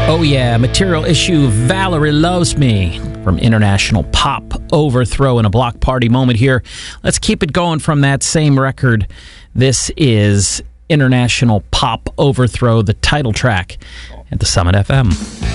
Oh yeah, Material Issue, Valerie Loves Me, from International Pop Overthrow, in a block party moment here. Let's keep it going from that same record. This is International Pop Overthrow, the title track at the Summit FM.